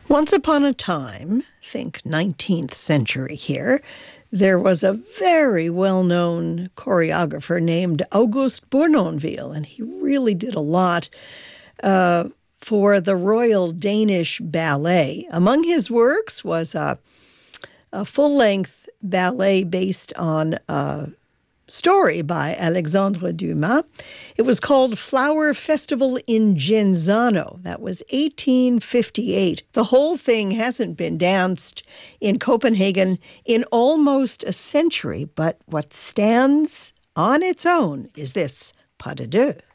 Once upon a time, think 19th century here, there was a very well-known choreographer named Auguste Bournonville, and he really did a lot for the Royal Danish Ballet. Among his works was a full-length ballet based on a story by Alexandre Dumas. It was called Flower Festival in Genzano. That was 1858. The whole thing hasn't been danced in Copenhagen in almost a century, but what stands on its own is this pas de deux.